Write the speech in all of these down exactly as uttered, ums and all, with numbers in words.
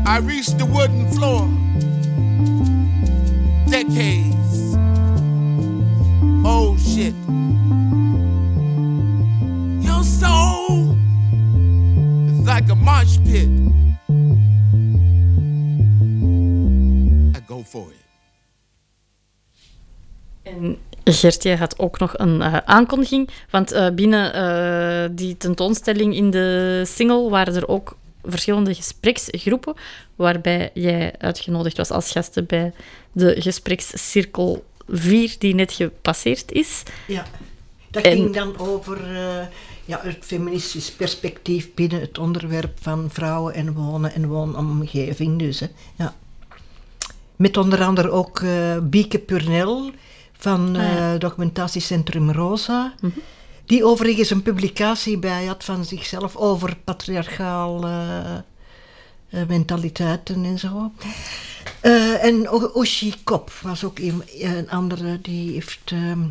I reached the wooden floor. Decades. Old shit. Your soul is like a mosh pit. I go for it. En Gert, jij had ook nog een uh, aankondiging, want uh, binnen uh, die tentoonstelling in de single waren er ook verschillende gespreksgroepen, waarbij jij uitgenodigd was als gasten bij de gesprekscirkel vier, die net gepasseerd is. Ja, dat en... ging dan over uh, ja, het feministisch perspectief binnen het onderwerp van vrouwen en wonen en woonomgeving. Dus, hè. Ja. Met onder andere ook uh, Bieke Purnell van uh, ah, ja. Documentatiecentrum Rosa, mm-hmm. die overigens een publicatie bij had van zichzelf over patriarchaal uh, uh, mentaliteiten en zo. Uh, en Oshi Kop was ook een, een andere, die heeft um,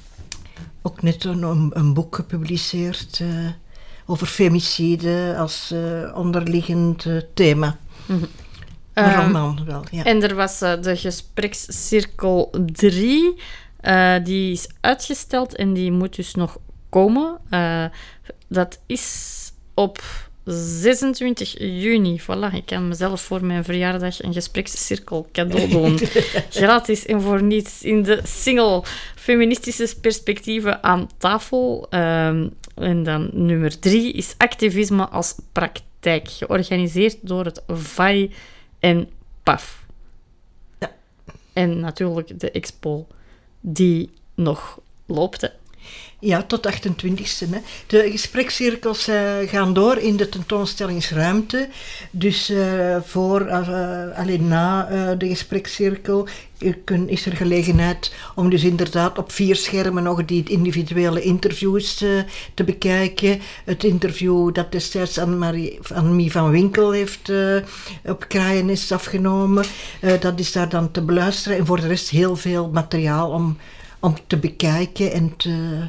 ook net een, een boek gepubliceerd uh, over femicide als uh, onderliggend uh, thema. Mm-hmm. Een roman um, wel, ja. En er was uh, de gesprekscirkel drie, uh, die is uitgesteld en die moet dus nog komen. Uh, dat is op zesentwintig juni. Voilà, ik kan mezelf voor mijn verjaardag een gesprekscirkel cadeau doen. Gratis en voor niets in de single Feministische Perspectieven aan tafel. Um, en dan nummer drie is Activisme als praktijk, georganiseerd door het V A I en P A F. Ja. En natuurlijk de expo die nog loopt. Hè. Ja, tot achtentwintigste. Hè. De gesprekscirkels uh, gaan door in de tentoonstellingsruimte. Dus uh, voor, uh, alleen na uh, de gesprekscirkel kun, is er gelegenheid om dus inderdaad op vier schermen nog die individuele interviews uh, te bekijken. Het interview dat destijds Anne-Marie, Annemie van Winkel heeft uh, op Kraaienest afgenomen. Uh, dat is daar dan te beluisteren. En voor de rest heel veel materiaal om, om te bekijken en te...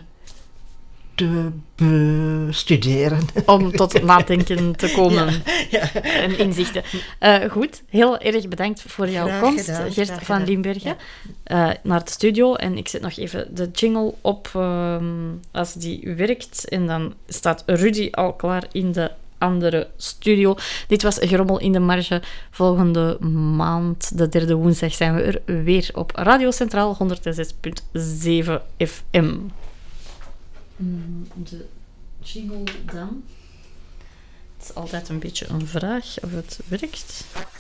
te bestuderen. Om tot nadenken te komen. Ja, ja. En inzichten. Uh, goed, heel erg bedankt voor jouw graag komst, gedaan, Gert graag van Limbergen, ja. uh, naar de studio. En ik zet nog even de jingle op uh, als die werkt. En dan staat Rudy al klaar in de andere studio. Dit was Gerommel in de Marge. Volgende maand, de derde woensdag, zijn we er weer op Radio Centraal honderdzes komma zeven F M. De jingle dan. Het is altijd een beetje een vraag of het werkt.